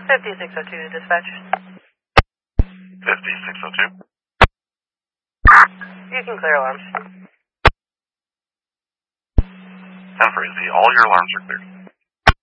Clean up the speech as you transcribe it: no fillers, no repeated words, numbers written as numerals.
5602 to dispatch. 5602. You can clear alarms. 10 for Izzy, all your alarms are cleared.